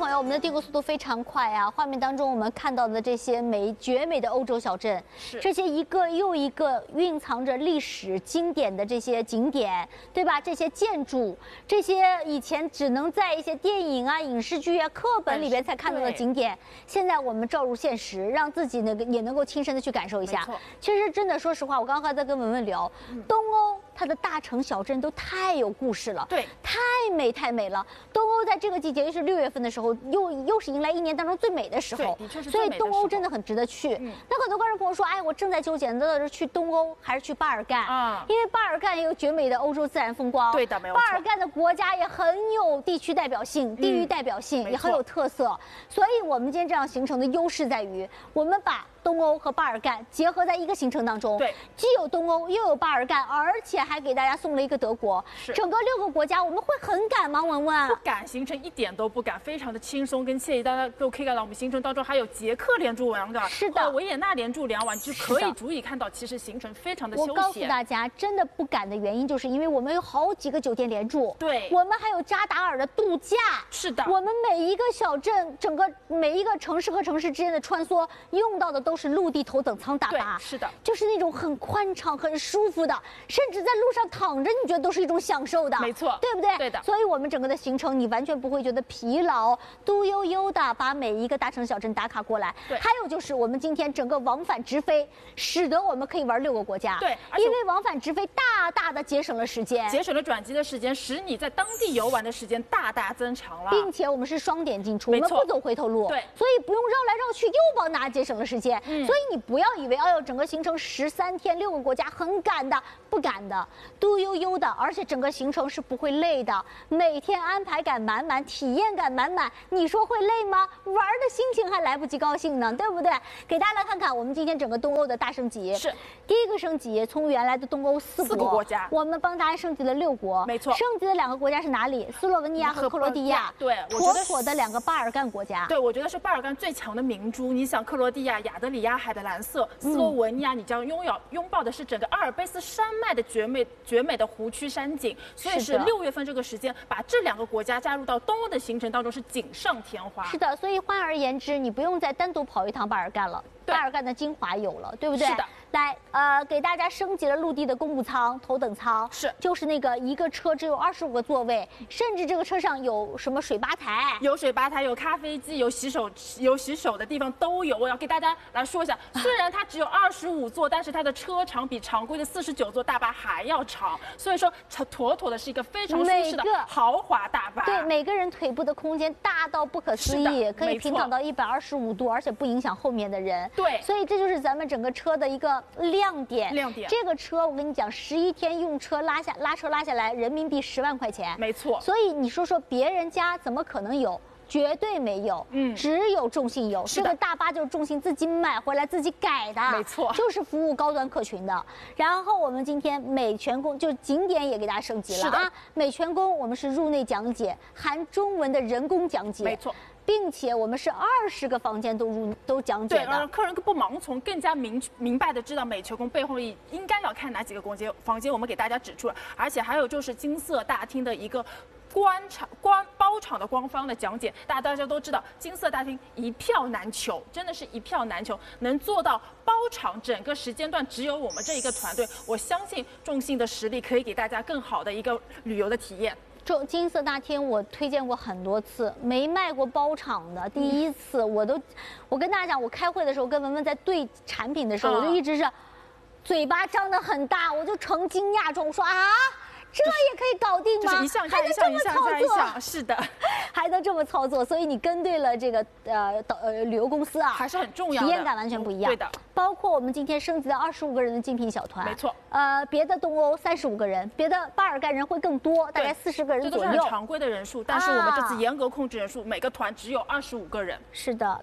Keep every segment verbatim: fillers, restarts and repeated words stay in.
朋友，我们的订购速度非常快啊！画面当中我们看到的这些美绝美的欧洲小镇， 是这些一个又一个蕴藏着历史经典的这些景点，对吧？这些建筑，这些以前只能在一些电影啊、影视剧啊、课本里边才看到的景点，现在我们照入现实，让自己那个也能够亲身的去感受一下。其实真的，说实话，我刚刚还在跟文文聊，嗯、东欧它的大城小镇都太有故事了， 对， 太美太美了。东欧在这个季节，又是六月份的时候，又又是迎来一年当中最美的时候， 的确是所以东欧真的很值得去。 嗯、 那很多观众朋友说，哎，我正在纠结，到底是去东欧还是去巴尔干啊？ 因为巴尔干也有绝美的欧洲自然风光， 对的，没有错。 巴尔干的国家也很有地区代表性、地域代表性，嗯、也很有特色。所以我们今天这样行程的优势在于，我们把东欧和巴尔干结合在一个行程当中， 对， 既有东欧又有巴尔干，而且还给大家送了一个德国，整个六个国家，我们会很赶吗？文文？ 不赶，行程一点都不赶，非常的轻松跟惬意。大家都可以看到，我们行程当中还有捷克连住两晚， 是的， 维也纳连住两晚，就可以足以看到，其实行程非常的休闲。 我告诉大家，真的不赶的原因，就是因为我们有好几个酒店连住， 对， 我们还有扎达尔的度假， 是的， 我们每一个小镇，整个每一个城市和城市之间的穿梭，用到的都是陆地头等舱大巴， 是的， 就是那种很宽敞、很舒服的，甚至在路上躺着，你觉得都是一种享受的， 没错， 对不对？ 对的。 所以我们整个的行程，你完全不会觉得疲劳，嘟悠悠的把每一个大城小镇打卡过来。 对， 还有就是我们今天整个往返直飞，使得我们可以玩六个国家。 对， 因为往返直飞大大的节省了时间， 节省了转机的时间，使你在当地游玩的时间大大增长了， 并且我们是双点进出，我们不走回头路， 对， 所以不用绕来绕去，又帮大家节省了时间。嗯，所以你不要以为哎呦，整个行程十三天六个国家很赶的，不赶的，嘟悠悠的，而且整个行程是不会累的，每天安排感满满，体验感满满，你说会累吗？玩的心情还来不及高兴呢，对不对？给大家来看看我们今天整个东欧的大升级， 是第一个升级，从原来的东欧四国四个国家， 我们帮大家升级了六国， 没错， 升级的两个国家是哪里？斯洛文尼亚和克罗地亚， 对， 妥妥的两个巴尔干国家， 对，我觉得是巴尔干最强的明珠。你想，克罗地亚亚得里亚海的蓝色，斯洛文尼亚，你将拥有拥抱的是整个阿尔卑斯山脉的绝美绝美的湖区山景，所以是六月份这个时间，把这两个国家加入到东欧的行程当中是锦上添花。 是的，所以换而言之，你不用再单独跑一趟巴尔干了。巴尔干的精华有了，对不对？ 是的。 来，呃，给大家升级了陆地的公务舱、头等舱， 是， 就是那个一个车只有二十五个座位，甚至这个车上有什么水吧台， 有水吧台，有咖啡机，有洗手，有洗手的地方都有。我要给大家来说一下，虽然它只有二十五座，但是它的车长比常规的四十九座大巴还要长，所以说妥妥的是一个非常舒适的豪华大巴。 对，每个人腿部的空间大到不可思议，可以平躺到一百二十五度，而且不影响后面的人。 对， 所以这就是咱们整个车的一个亮点。 亮点， 这个车我跟你讲，十一天用车拉下拉车拉下来，人民币十万块钱。 没错。 所以你说说别人家怎么可能有？绝对没有，嗯，只有众信有。这个大巴就是众信自己买回来自己改的， 没错， 就是服务高端客群的。然后我们今天美泉宫就景点也给大家升级了啊，美泉宫我们是入内讲解，含中文的人工讲解， 没错。 并且我们是二十个房间都入都讲解的， 对，让客人不盲从，更加明明白的知道美泉宫背后应应该要看哪几个房间，房间我们给大家指出了，而且还有就是金色大厅的一个观场光包场的官方的讲解，大家大家都知道，金色大厅一票难求，真的是一票难求，能做到包场整个时间段只有我们这一个团队，我相信众信的实力可以给大家更好的一个旅游的体验。 这金色大厅我推荐过很多次，没卖过包场的，第一次我都，我跟大家讲，我开会的时候跟文文在对产品的时候，我就一直是嘴巴张得很大，我就呈惊讶状，我说啊。这也可以搞定吗？ 就是一项加一项，一项加一项，是的， 还能这么操作，所以你跟对了这个呃导呃旅游公司啊， 还是很重要的， 体验感完全不一样。 对的， 包括我们今天升级的二十五个人的精品小团， 没错。 呃，别的东欧三十五个人，别的巴尔干人会更多，大概四十个人左右。 这都是很常规的人数，但是我们这次严格控制人数，每个团只有二十五个人。 是的，来。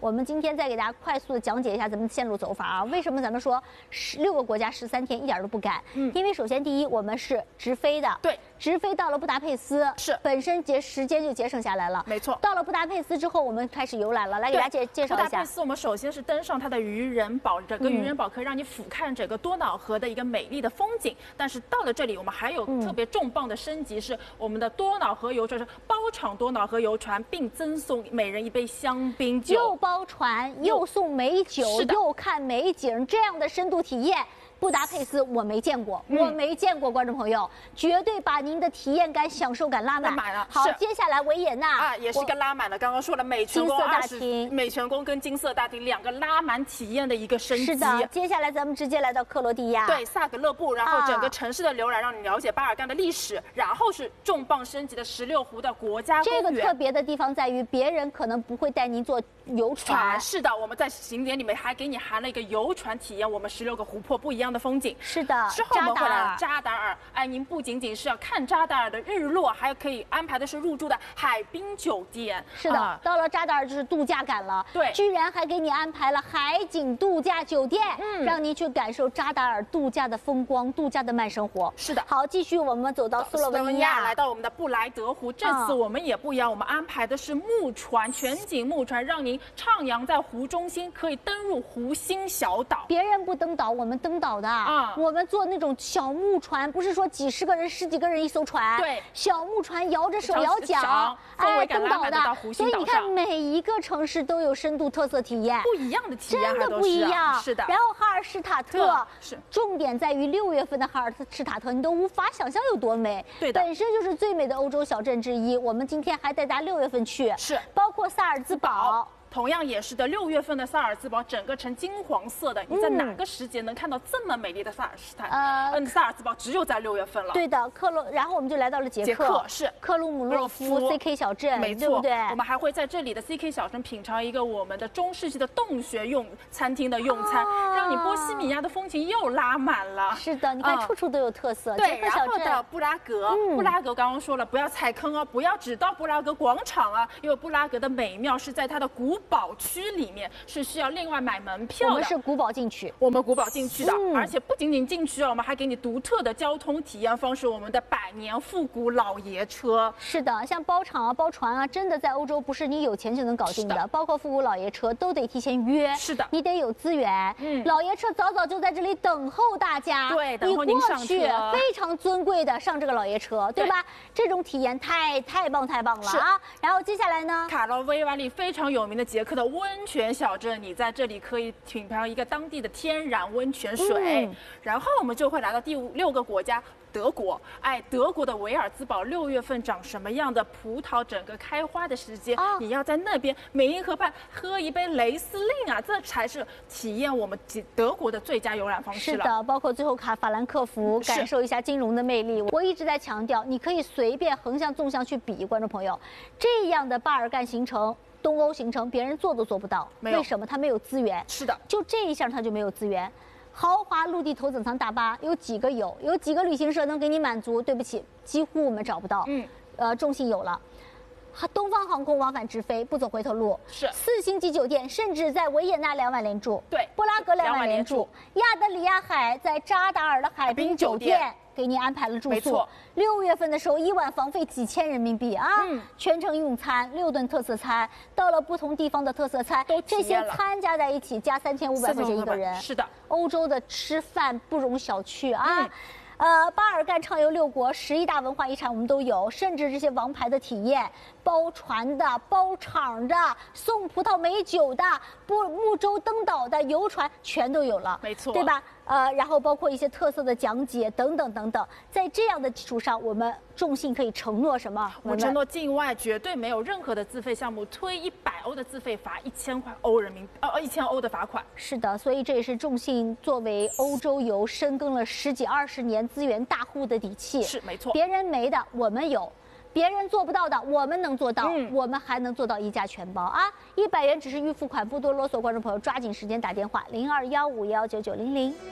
我们今天再给大家快速的讲解一下咱们线路走法啊。为什么咱们说十六个国家十三天一点都不赶？嗯，因为首先第一，我们是直飞的， 对， 直飞到了布达佩斯， 是本身节时间就节省下来了， 没错。 到了布达佩斯之后，我们开始游览了，来给大家介介绍一下。 布达佩斯，我们首先是登上它的渔人堡，整个渔人堡可以让你俯瞰整个多瑙河的一个美丽的风景。但是到了这里，我们还有特别重磅的升级，是我们的多瑙河游船是包场多瑙河游船，并赠送每人一杯香槟酒， 又包船又送美酒，又看美景，这样的深度体验。布达佩斯我没见过，嗯、我没见过，观众朋友，绝对把您的体验感、享受感拉满。 满了。 好，接下来维也纳啊，也是一个拉满的。刚刚说了，美泉宫金色大厅、 美泉宫跟金色大厅两个拉满体验的一个升级。 是的，接下来咱们直接来到克罗地亚， 对，萨格勒布，然后整个城市的浏览，让你了解巴尔干的历史，啊、然后是重磅升级的十六湖的国家公园。 这个特别的地方在于，别人可能不会带您坐游船。 是的，我们在景点里面还给你含了一个游船体验，我们十六个湖泊不一样的风景。 是的。 之后我们会来扎达尔，哎，您不仅仅是要看扎达尔的日落，还可以安排的是入住的海滨酒店。 是的，啊、到了扎达尔就是度假感了。 对， 居然还给你安排了海景度假酒店，嗯，让您去感受扎达尔度假的风光、度假的慢生活。 是的， 好，继续我们走到斯洛文尼亚， 来到我们的布莱德湖。这次我们也不一样，我们安排的是木船，全景木船，让您徜徉在湖中心，可以登入湖心小岛。 别人不登岛，我们登岛的啊，我们。坐那种小木船，不是说几十个人、十几个人一艘船， 对， 小木船摇着手摇桨，哎，登岛的。所以你看，每一个城市都有深度特色体验， 不一样的体验， 真的不一样。 是的。 然后哈尔施塔特是重点在于六月份的哈尔施塔特，你都无法想象有多美。 对的， 本身就是最美的欧洲小镇之一。我们今天还带大家六月份去， 是包括萨尔兹堡。 同样也是的，六月份的萨尔兹堡整个呈金黄色的，你在哪个时节能看到这么美丽的萨尔施塔？呃，嗯，萨尔兹堡只有在六月份了。 对的，克洛，然后我们就来到了捷克， 捷克是克鲁姆洛夫 C K 小镇， 没错， 对不对？ 我们还会在这里的 C K 小镇品尝一个我们的中世纪的洞穴用餐厅的用餐，啊、让你波西米亚的风情又拉满了。 是的，你看、嗯、处处都有特色。 对，然后到布拉格，嗯、布拉格刚刚说了，不要踩坑哦，不要只到布拉格广场啊，因为布拉格的美妙是在它的古堡区里。里面是需要另外买门票的。 我们是古堡进去， 我们古堡进去的，嗯、而且不仅仅进去哦，我们还给你独特的交通体验方式，我们的百年复古老爷车。 是的，像包场啊、包船啊，真的在欧洲不是你有钱就能搞定的，的包括复古老爷车都得提前约。 是的， 你得有资源。嗯，老爷车早早就在这里等候大家。 对，等候您上车。 你过去非常尊贵的上这个老爷车，对吧？对，这种体验太太棒太棒了啊！然后接下来呢， 卡罗威瓦里非常有名的捷克的温泉小镇，你在这里可以品尝一个当地的天然温泉水。嗯、然后我们就会来到第五六个国家。德国，哎，德国的维尔兹堡六月份长什么样的葡萄整个开花的时间，哦、你要在那边美因河畔喝一杯雷司令啊，这才是体验我们德国的最佳游览方式了。 是的，包括最后卡法兰克福，感受一下金融的魅力。我一直在强调，你可以随便横向纵向去比，观众朋友，这样的巴尔干行程。东欧行程别人做都做不到，为什么？他没有资源。 是的， 就这一项他就没有资源。豪华陆地头等舱大巴有几个有？有几个旅行社能给你满足？对不起，几乎我们找不到。嗯，呃，众信有了。东方航空往返直飞，不走回头路。 是四星级酒店，甚至在维也纳两晚连住。 对， 布拉格两晚连住。亚得里亚海在扎达尔的海滨酒店给你安排了住宿。 没错， 六月份的时候，一晚房费几千人民币啊！嗯，全程用餐，六顿特色餐，到了不同地方的特色餐，这些餐加在一起加三千五百块钱一个人。 是的， 欧洲的吃饭不容小觑啊。嗯呃，巴尔干畅游六国，十一大文化遗产我们都有，甚至这些王牌的体验，包船的、包场的、送葡萄美酒的、不木舟登岛的、游船全都有了， 没错， 对吧？呃，然后包括一些特色的讲解等等等等，在这样的基础上，我们众信可以承诺什么？ 我承诺境外绝对没有任何的自费项目，推一百欧的自费罚一千块欧人民呃一千欧的罚款。 是的，所以这也是众信作为欧洲游深耕了十几二十年资源大户的底气。 是没错， 别人没的我们有。别人做不到的，我们能做到，嗯、我们还能做到一价全包啊！一百元只是预付款，不多啰嗦，观众朋友抓紧时间打电话零二幺五幺九九零零。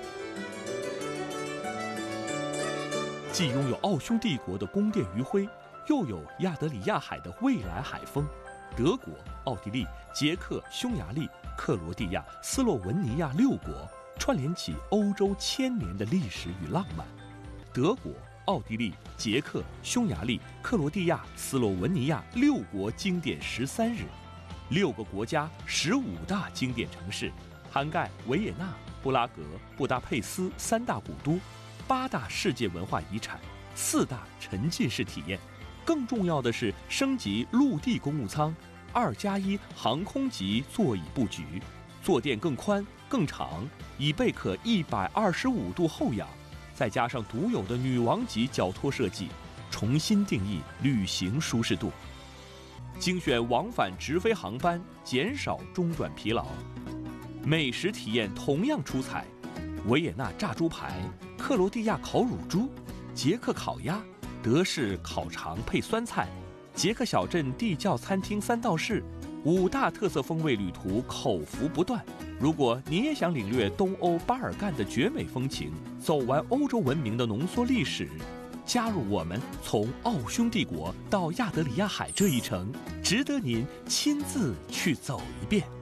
既拥有奥匈帝国的宫殿余晖，又有亚得里亚海的蔚蓝海风， 德国、奥地利、捷克、匈牙利、克罗地亚、斯洛文尼亚六国，串联起欧洲千年的历史与浪漫。德国、奥地利、捷克、匈牙利、克罗地亚、斯洛文尼亚六国经典十三日，六个国家十五大经典城市，涵盖维也纳、布拉格、布达佩斯三大古都，八大世界文化遗产，四大沉浸式体验。更重要的是升级陆地公务舱，二加一航空级座椅布局，坐垫更宽更长，椅背可一百二十五度后仰。再加上独有的女王级脚托设计，重新定义旅行舒适度。精选往返直飞航班，减少中转疲劳。美食体验同样出彩，维也纳炸猪排、克罗地亚烤乳猪、捷克烤鸭、德式烤肠配酸菜、捷克小镇地窖餐厅三道式，五大特色风味旅途口福不断。如果你也想领略东欧巴尔干的绝美风情，走完欧洲文明的浓缩历史，加入我们从奥匈帝国到亚得里亚海这一程，值得您亲自去走一遍。